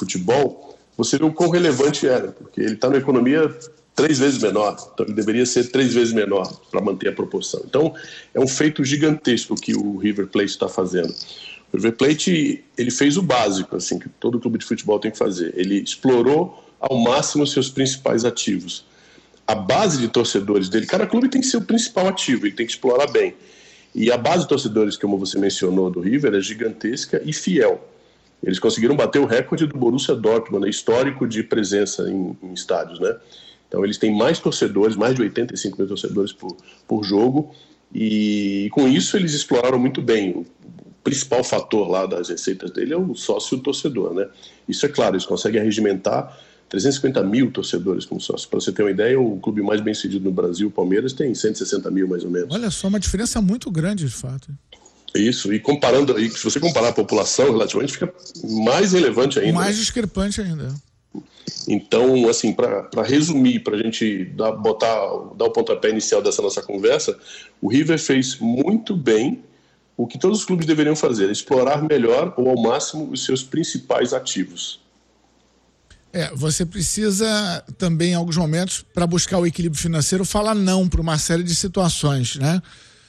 futebol, você vê o quão relevante era, porque ele está numa economia 3 vezes menor, então ele deveria ser 3 vezes menor para manter a proporção. Então, é um feito gigantesco que o River Plate está fazendo. O River Plate, ele fez o básico, assim, que todo clube de futebol tem que fazer. Ele explorou ao máximo seus principais ativos. A base de torcedores dele, cada clube tem que ser o principal ativo, ele tem que explorar bem. E a base de torcedores, como você mencionou, do River, é gigantesca e fiel. Eles conseguiram bater o recorde do Borussia Dortmund, histórico de presença em estádios, né? Então eles têm mais torcedores, mais de 85 mil torcedores por jogo, e com isso eles exploraram muito bem. O principal fator lá das receitas dele é o sócio-torcedor, né? Isso é claro, eles conseguem arregimentar 350 mil torcedores como sócio. Para você ter uma ideia, o clube mais bem sucedido no Brasil, o Palmeiras, tem 160 mil mais ou menos. Olha só, uma diferença muito grande de fato. Isso, e comparando, se você comparar a população relativamente, fica mais relevante ainda. Mais discrepante ainda. Então, assim, para resumir, para a gente dar o pontapé inicial dessa nossa conversa, o River fez muito bem o que todos os clubes deveriam fazer, explorar melhor ou ao máximo os seus principais ativos. Você precisa também, em alguns momentos, para buscar o equilíbrio financeiro, falar não para uma série de situações, né?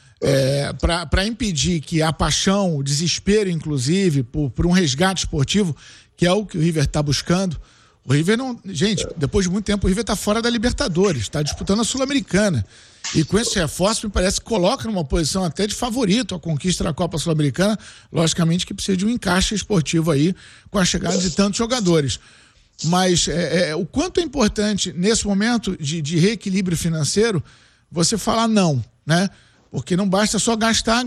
Para impedir que a paixão, o desespero, inclusive, por um resgate esportivo, que é o que o River está buscando. O River não... Gente, depois de muito tempo, o River está fora da Libertadores, está disputando a Sul-Americana. E com esse reforço, me parece que coloca numa posição até de favorito a conquista da Copa Sul-Americana. Logicamente que precisa de um encaixe esportivo aí com a chegada de tantos jogadores. Mas o quanto é importante, nesse momento de reequilíbrio financeiro, você falar não, né? Porque não basta só gastar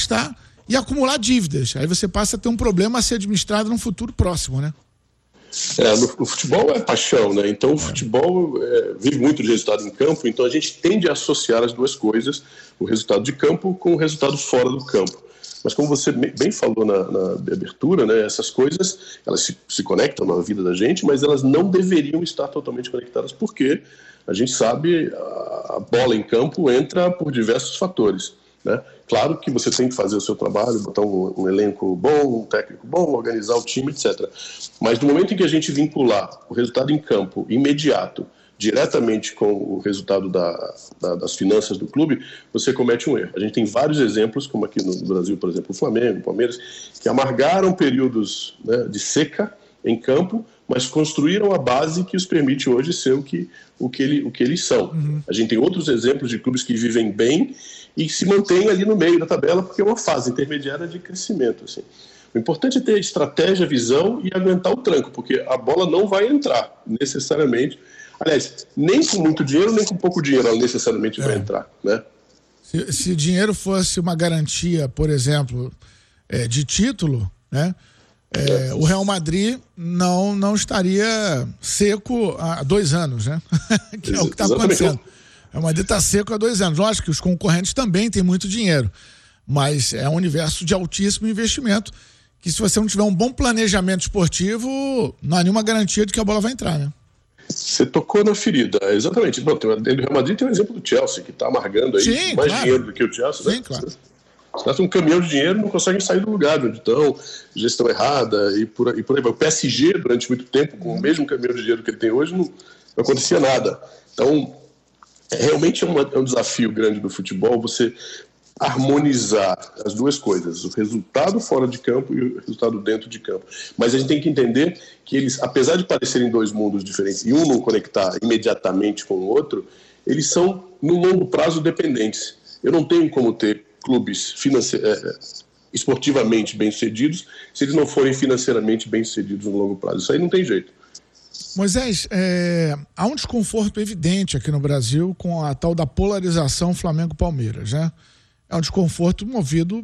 e acumular dívidas. Aí você passa a ter um problema a ser administrado num futuro próximo, né? No futebol é paixão, né? Então o futebol vive muito de resultado em campo, então a gente tende a associar as duas coisas, o resultado de campo com o resultado fora do campo. Mas como você bem falou na abertura, né, essas coisas elas se conectam na vida da gente, mas elas não deveriam estar totalmente conectadas, porque a gente sabe a bola em campo entra por diversos fatores, né? Claro que você tem que fazer o seu trabalho, botar um elenco bom, um técnico bom, organizar o time, etc. Mas no momento em que a gente vincular o resultado em campo imediato diretamente com o resultado das finanças do clube, você comete um erro. A gente tem vários exemplos, como aqui no Brasil, por exemplo, o Flamengo, o Palmeiras, que amargaram períodos, né, de seca em campo, mas construíram a base que os permite hoje ser o que eles são. Uhum. A gente tem outros exemplos de clubes que vivem bem e se mantêm ali no meio da tabela, porque é uma fase intermediária de crescimento, assim. O importante é ter estratégia, visão e aguentar o tranco, porque a bola não vai entrar necessariamente. Aliás, nem com muito dinheiro, nem com pouco dinheiro ela necessariamente vai entrar, né? Se dinheiro fosse uma garantia, por exemplo, de título, né? O Real Madrid não estaria seco há 2 anos, né? Que é o que está acontecendo. O Real Madrid está seco há 2 anos. Lógico que os concorrentes também têm muito dinheiro, mas é um universo de altíssimo investimento que, se você não tiver um bom planejamento esportivo, não há nenhuma garantia de que a bola vai entrar, né? Você tocou na ferida, exatamente. Bom, dentro do Real Madrid tem o exemplo do Chelsea, que está amargando aí mais dinheiro do que o Chelsea. Sim, né? Claro. Os caras têm um caminhão de dinheiro e não conseguem sair do lugar de onde estão, gestão errada e por aí vai. O PSG, durante muito tempo, com o mesmo caminhão de dinheiro que ele tem hoje, não acontecia nada. Então, realmente é um desafio grande do futebol você harmonizar as duas coisas, o resultado fora de campo e o resultado dentro de campo. Mas a gente tem que entender que eles, apesar de parecerem 2 mundos diferentes e um não conectar imediatamente com o outro, eles são, no longo prazo, dependentes. Eu não tenho como ter clubes esportivamente bem-sucedidos se eles não forem financeiramente bem-sucedidos no longo prazo. Isso aí não tem jeito. Moisés, há um desconforto evidente aqui no Brasil com a tal da polarização Flamengo-Palmeiras, né? É um desconforto movido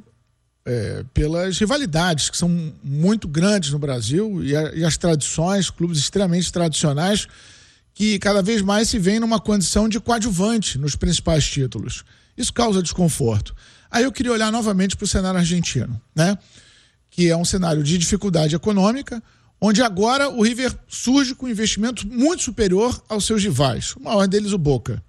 pelas rivalidades, que são muito grandes no Brasil, e as tradições, clubes extremamente tradicionais, que cada vez mais se veem numa condição de coadjuvante nos principais títulos. Isso causa desconforto. Aí eu queria olhar novamente para o cenário argentino, né? Que é um cenário de dificuldade econômica, onde agora o River surge com um investimento muito superior aos seus rivais. O maior deles, o Boca.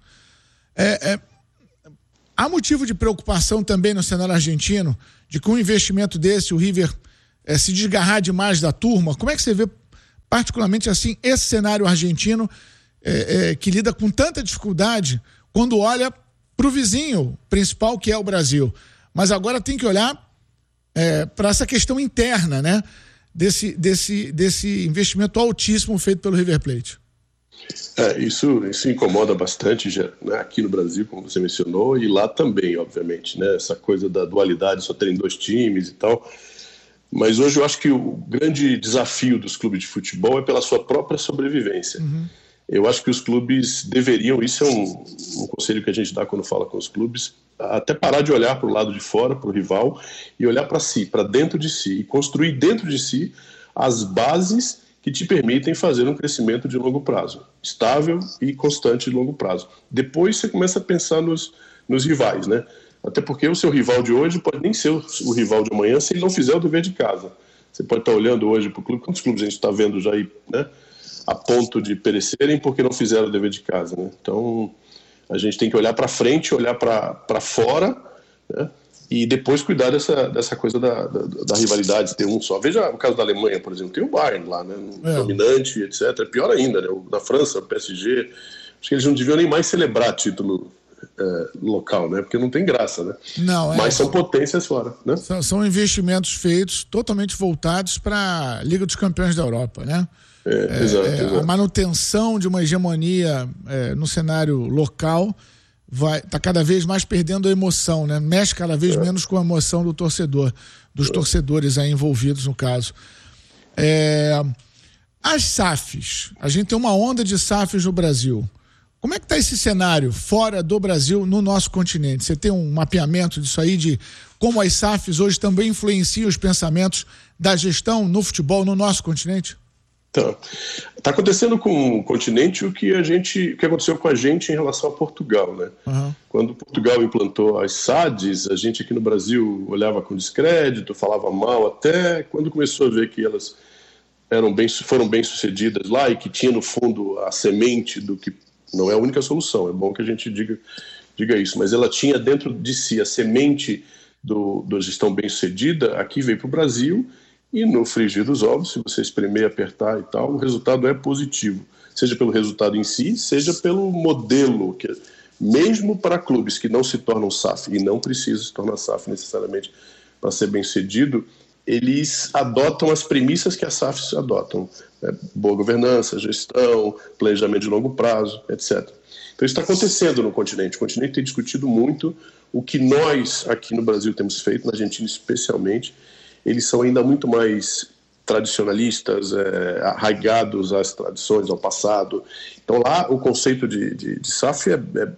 Há motivo de preocupação também no cenário argentino de que um investimento desse, o River se desgarrar demais da turma? Como é que você vê particularmente assim, esse cenário argentino que lida com tanta dificuldade quando olha para o vizinho principal, que é o Brasil. Mas agora tem que olhar para essa questão interna, né? Desse investimento altíssimo feito pelo River Plate. Isso incomoda bastante já, né, aqui no Brasil, como você mencionou, e lá também, obviamente, né, essa coisa da dualidade, só terem 2 times e tal. Mas hoje eu acho que o grande desafio dos clubes de futebol é pela sua própria sobrevivência. Uhum. Eu acho que os clubes deveriam, isso é um conselho que a gente dá quando fala com os clubes, até parar de olhar para o lado de fora, para o rival, e olhar para si, para dentro de si, e construir dentro de si as bases que te permitem fazer um crescimento de longo prazo, estável e constante de longo prazo. Depois você começa a pensar nos rivais, né? Até porque o seu rival de hoje pode nem ser o rival de amanhã se ele não fizer o dever de casa. Você pode estar olhando hoje para o clube, quantos clubes a gente está vendo já aí, né, a ponto de perecerem porque não fizeram o dever de casa, né? Então, a gente tem que olhar para frente, olhar para fora, né? E depois cuidar dessa coisa da rivalidade, de ter um só. Veja o caso da Alemanha, por exemplo, tem o Bayern lá, né, dominante, etc. Pior ainda, né, da França, o PSG, acho que eles não deviam nem mais celebrar título local, né, porque não tem graça, né? Não, mas são potências fora, né? São investimentos feitos totalmente voltados para a Liga dos Campeões da Europa, né? Exato. A manutenção de uma hegemonia no cenário local está cada vez mais perdendo a emoção, né? Mexe cada vez menos com a emoção do torcedor, dos torcedores aí envolvidos no caso. As SAFs, a gente tem uma onda de SAFs no Brasil. Como é que está esse cenário fora do Brasil, no nosso continente? Você tem um mapeamento disso aí, de como as SAFs hoje também influenciam os pensamentos da gestão no futebol no nosso continente? Então, está acontecendo com o continente o que aconteceu com a gente em relação a Portugal, né? Uhum. Quando Portugal implantou as SADs, a gente aqui no Brasil olhava com descrédito, falava mal, até quando começou a ver que elas foram bem sucedidas lá e que tinha no fundo a semente do que não é a única solução, é bom que a gente diga isso, mas ela tinha dentro de si a semente da gestão bem sucedida. Aqui veio para o Brasil. E no frigir dos ovos, se você espremer, apertar e tal, o resultado é positivo. Seja pelo resultado em si, seja pelo modelo, que mesmo para clubes que não se tornam SAF, e não precisam se tornar SAF necessariamente para ser bem sucedido, eles adotam as premissas que as SAFs adotam. Boa governança, gestão, planejamento de longo prazo, etc. Então isso está acontecendo no continente. O continente tem discutido muito o que nós aqui no Brasil temos feito, na Argentina especialmente. Eles são ainda muito mais tradicionalistas, arraigados às tradições, ao passado. Então lá o conceito de SAF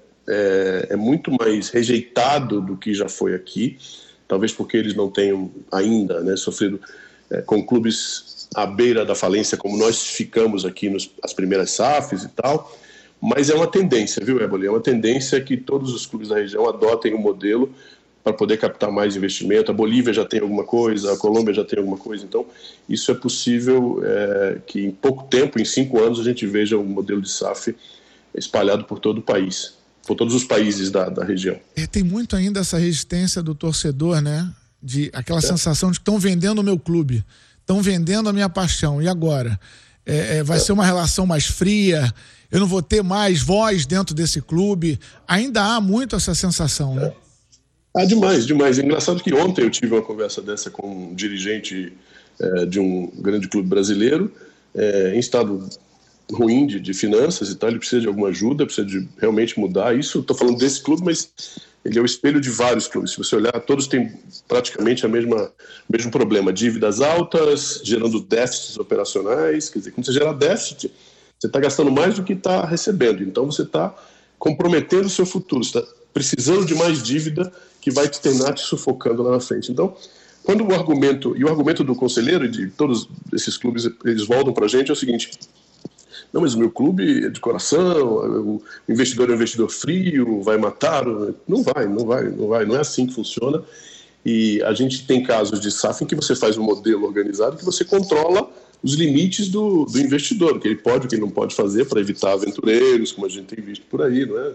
é muito mais rejeitado do que já foi aqui, talvez porque eles não tenham ainda, né, sofrido com clubes à beira da falência, como nós ficamos aqui nas primeiras SAFs e tal. Mas é uma tendência, viu, Éboli? É uma tendência que todos os clubes da região adotem o modelo para poder captar mais investimento. A Bolívia já tem alguma coisa, a Colômbia já tem alguma coisa. Então, isso é possível que em pouco tempo, em 5 anos, a gente veja um modelo de SAF espalhado por todo o país, por todos os países da região. Tem muito ainda essa resistência do torcedor, né? De aquela sensação de que estão vendendo o meu clube, estão vendendo a minha paixão. E agora? Vai ser uma relação mais fria, eu não vou ter mais voz dentro desse clube. Ainda há muito essa sensação, né? Demais. É engraçado que ontem eu tive uma conversa dessa com um dirigente de um grande clube brasileiro, em estado ruim de finanças e tal. Ele precisa de alguma ajuda, precisa de realmente mudar isso. Estou falando desse clube, mas ele é o espelho de vários clubes. Se você olhar, todos têm praticamente o mesmo problema. Dívidas altas, gerando déficits operacionais. Quer dizer, quando você gera déficit, você está gastando mais do que está recebendo. Então você está comprometendo o seu futuro. Você está precisando de mais dívida que vai te terminar te sufocando lá na frente. Então, quando o argumento do conselheiro e de todos esses clubes, eles voltam para a gente, é o seguinte: não, mas o meu clube é de coração, o investidor é um investidor frio, vai matar. Não é assim que funciona. E a gente tem casos de SAF em que você faz um modelo organizado que você controla os limites do investidor, o que ele pode, o que ele não pode fazer para evitar aventureiros, como a gente tem visto por aí, não é?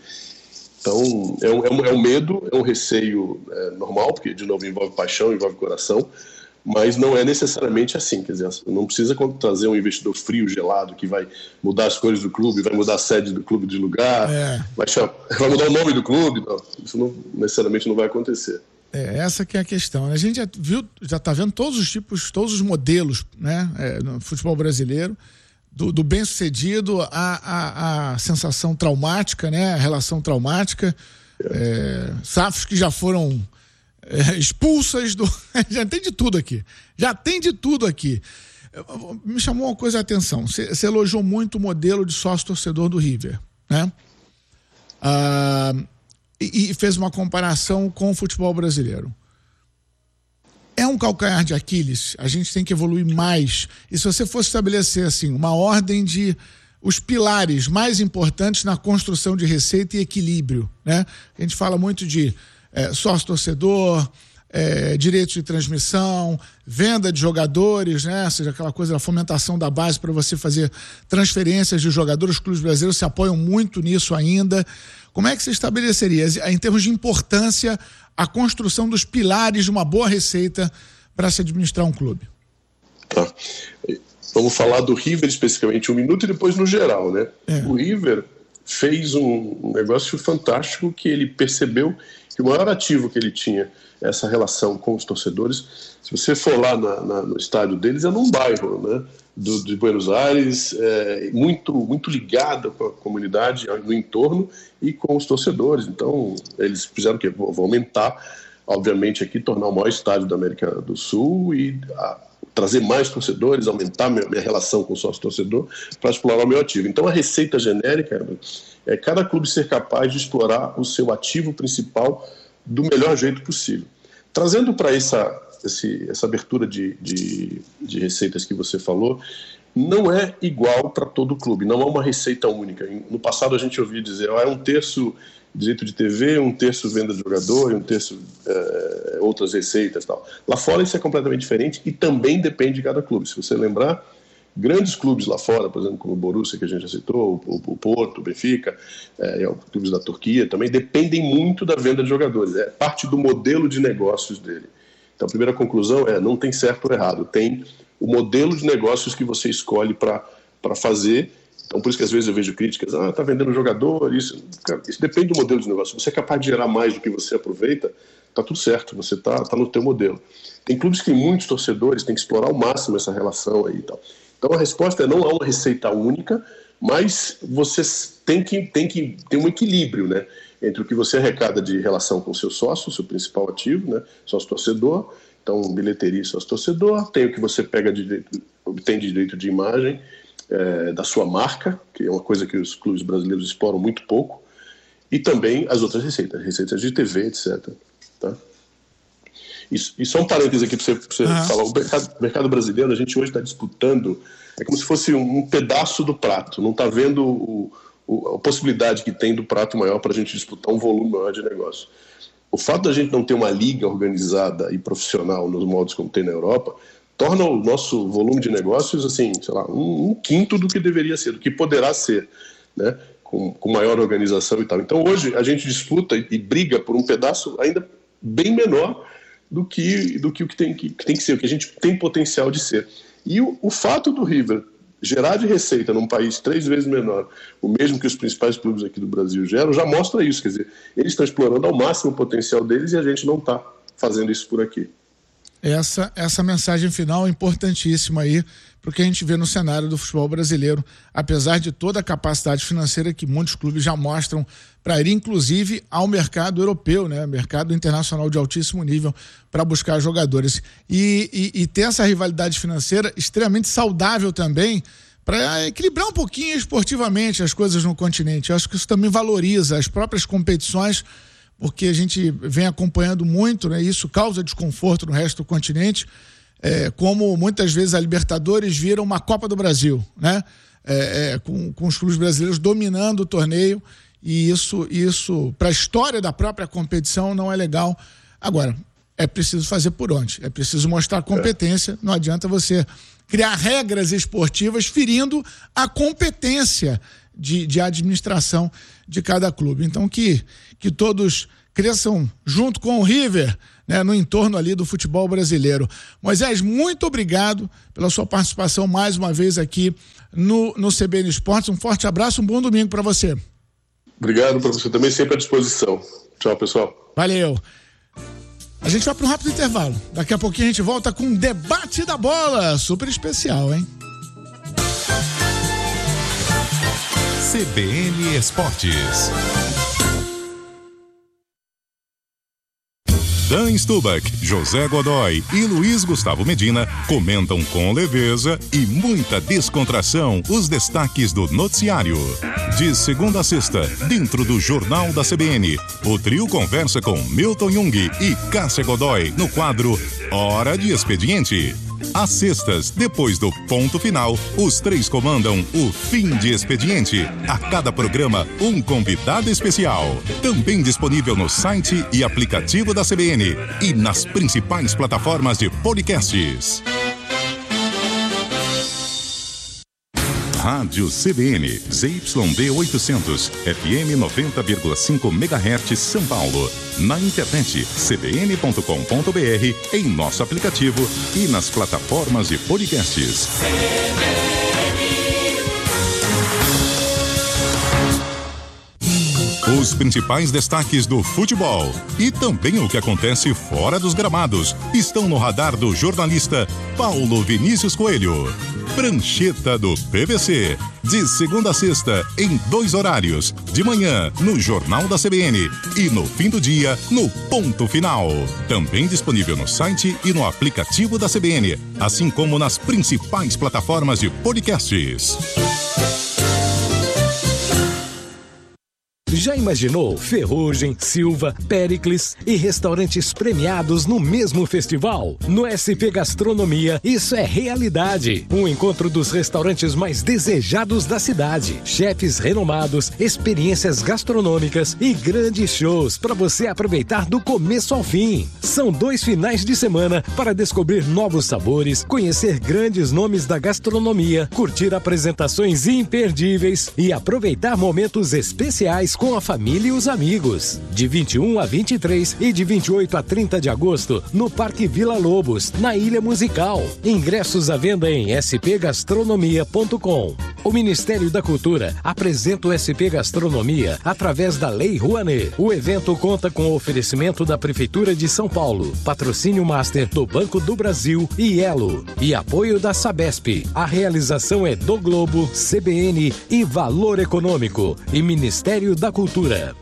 Então, é um medo, é um receio normal, porque, de novo, envolve paixão, envolve coração, mas não é necessariamente assim, quer dizer, não precisa trazer um investidor frio, gelado, que vai mudar as cores do clube, vai mudar a sede do clube de lugar, vai mudar o nome do clube, não, isso não, necessariamente não vai acontecer. Essa que é a questão. A gente já está vendo todos os tipos, todos os modelos, né, no futebol brasileiro, do bem-sucedido à sensação traumática, né, a relação traumática, SAFs que já foram expulsas já tem de tudo aqui. Me chamou uma coisa a atenção, você elogiou muito o modelo de sócio-torcedor do River, né? E fez uma comparação com o futebol brasileiro. É um calcanhar de Aquiles, a gente tem que evoluir mais. E se você fosse estabelecer assim, uma ordem de os pilares mais importantes na construção de receita e equilíbrio, né? A gente fala muito de sócio-torcedor, direitos de transmissão, venda de jogadores, né? Ou seja, aquela coisa da fomentação da base para você fazer transferências de jogadores. Os clubes brasileiros se apoiam muito nisso ainda. Como é que você estabeleceria, em termos de importância, a construção dos pilares de uma boa receita para se administrar um clube? Tá. Vamos falar do River especificamente um minuto e depois no geral, né? O River fez um negócio fantástico, que ele percebeu que o maior ativo que ele tinha, essa relação com os torcedores, se você for lá no estádio deles, é num bairro, né, de Buenos Aires, muito ligado com a comunidade no entorno e com os torcedores. Então, eles fizeram o quê? Vão aumentar, obviamente, aqui, tornar o maior estádio da América do Sul e trazer mais torcedores, aumentar minha relação com o sócio-torcedor para explorar o meu ativo. Então, a receita genérica é cada clube ser capaz de explorar o seu ativo principal do melhor jeito possível. Trazendo para essa abertura de receitas que você falou, não é igual para todo clube, não é uma receita única. No passado a gente ouvia dizer, é um terço direito de TV, um terço venda de jogador e um terço outras receitas e tal. Lá fora isso é completamente diferente e também depende de cada clube. Se você lembrar, grandes clubes lá fora, por exemplo, como o Borussia, que a gente já citou, o Porto, o Benfica, os clubes da Turquia também, dependem muito da venda de jogadores. É parte do modelo de negócios dele. Então, a primeira conclusão não tem certo ou errado, tem o modelo de negócios que você escolhe para fazer. Então, por isso que às vezes eu vejo críticas, tá vendendo jogador, isso depende do modelo de negócio. Se você é capaz de gerar mais do que você aproveita, tá tudo certo, você tá no teu modelo. Tem clubes que têm muitos torcedores, tem que explorar ao máximo essa relação aí e tal. Então, a resposta não há uma receita única, mas você tem que ter um equilíbrio, né, entre o que você arrecada de relação com o seu sócio, o seu principal ativo, né, sócio-torcedor, então bilheteria e sócio-torcedor, tem o que você obtém de direito de imagem da sua marca, que é uma coisa que os clubes brasileiros exploram muito pouco, e também as outras receitas de TV, etc. Tá? E só um parênteses aqui para você falar, o mercado brasileiro, a gente hoje está disputando, é como se fosse um pedaço do prato, não está vendo a possibilidade que tem do prato maior para a gente disputar um volume maior de negócio. O fato da gente não ter uma liga organizada e profissional nos moldes como tem na Europa, torna o nosso volume de negócios, assim, sei lá, um quinto do que deveria ser, do que poderá ser, né, com maior organização e tal. Então hoje a gente disputa e briga por um pedaço ainda bem menor do que o que tem que ser, o que a gente tem potencial de ser. E o fato do River gerar de receita num país 3 vezes menor, o mesmo que os principais clubes aqui do Brasil geram, já mostra isso. Quer dizer, eles estão explorando ao máximo o potencial deles e a gente não está fazendo isso por aqui. Essa mensagem final é importantíssima aí, porque a gente vê no cenário do futebol brasileiro, apesar de toda a capacidade financeira que muitos clubes já mostram para ir, inclusive, ao mercado europeu, né? Mercado internacional de altíssimo nível, para buscar jogadores. E ter essa rivalidade financeira extremamente saudável também, para equilibrar um pouquinho esportivamente as coisas no continente. Eu acho que isso também valoriza as próprias competições, porque a gente vem acompanhando muito, né? Isso causa desconforto no resto do continente, como muitas vezes a Libertadores vira uma Copa do Brasil, né? Com os clubes brasileiros dominando o torneio, e isso para a história da própria competição não é legal. Agora, é preciso fazer por onde? É preciso mostrar competência, não adianta você criar regras esportivas ferindo a competência de administração de cada clube. Então que todos cresçam junto com o River né, no entorno ali do futebol brasileiro. Moisés, muito obrigado pela sua participação mais uma vez aqui no CBN Esportes. Um forte abraço, um bom domingo para você. Obrigado para você também, sempre à disposição. Tchau, pessoal. Valeu. A gente vai para um rápido intervalo. Daqui a pouquinho a gente volta com um debate da bola. Super especial, hein? CBN Esportes. Dan Stubach, José Godoy e Luiz Gustavo Medina comentam com leveza e muita descontração os destaques do noticiário. De segunda a sexta, dentro do Jornal da CBN, o trio conversa com Milton Jung e Cássia Godoy no quadro Hora de Expediente. Às sextas, depois do ponto final, os três comandam o Fim de Expediente. A cada programa, um convidado especial. Também disponível no site e aplicativo da CBN e nas principais plataformas de podcasts. Rádio CBN, ZYD 800, FM 90,5 MHz, São Paulo. Na internet, cbn.com.br, em nosso aplicativo e nas plataformas de podcasts. Os principais destaques do futebol e também o que acontece fora dos gramados estão no radar do jornalista Paulo Vinícius Coelho. Prancheta do PVC, de segunda a sexta, em 2 horários, de manhã, no Jornal da CBN e no fim do dia, no Ponto Final. Também disponível no site e no aplicativo da CBN, assim como nas principais plataformas de podcasts. Já imaginou Ferrugem, Silva, Péricles e restaurantes premiados no mesmo festival? No SP Gastronomia, isso é realidade. Um encontro dos restaurantes mais desejados da cidade. Chefes renomados, experiências gastronômicas e grandes shows para você aproveitar do começo ao fim. São 2 finais de semana para descobrir novos sabores, conhecer grandes nomes da gastronomia, curtir apresentações imperdíveis e aproveitar momentos especiais com a família e os amigos. De 21 a 23 e de 28 a 30 de agosto, no Parque Vila Lobos, na Ilha Musical. Ingressos à venda em spgastronomia.com. O Ministério da Cultura apresenta o SP Gastronomia através da Lei Rouanet. O evento conta com o oferecimento da Prefeitura de São Paulo, patrocínio master do Banco do Brasil e Elo, e apoio da Sabesp. A realização é do Globo, CBN e Valor Econômico e Ministério da Cultura.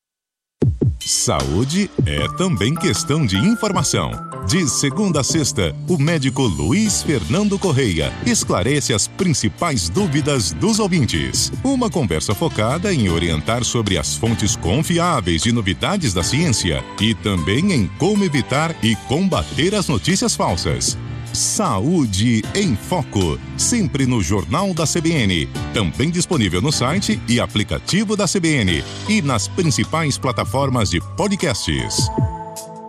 Saúde é também questão de informação. De segunda a sexta, o médico Luiz Fernando Correia esclarece as principais dúvidas dos ouvintes. Uma conversa focada em orientar sobre as fontes confiáveis de novidades da ciência e também em como evitar e combater as notícias falsas. Saúde em Foco, sempre no Jornal da CBN, também disponível no site e aplicativo da CBN e nas principais plataformas de podcasts.